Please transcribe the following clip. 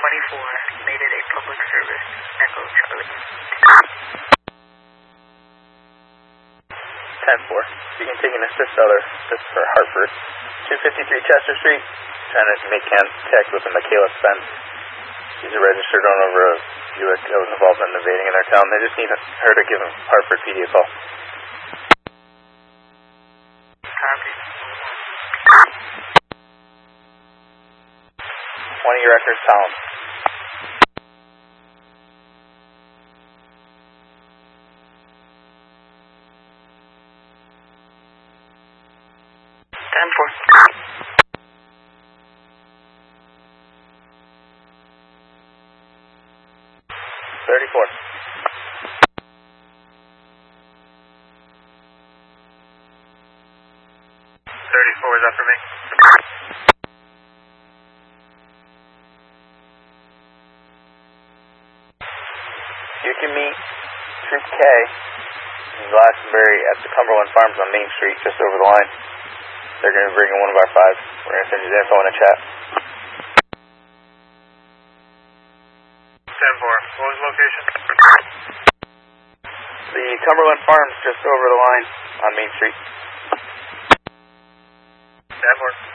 made it a public service. Echo Charlie. 10-4. You can take an assist other. This is for Hartford. 253 Chester Street. Trying to make contact with the Michaela Spence. She's a registered owner of a Buick that was involved in evading in their town. They just need her to give Hartford PD a call. Copy. 20 your records, Tom. $34. 34, is that for me? You can meet Troop K in Glastonbury at the Cumberland Farms on Main Street, just over the line. They're going to bring in one of our 5s. We're going to send you the info in a chat. 10-4. What was the location? The Cumberland Farms, just over the line on Main Street. 10-4.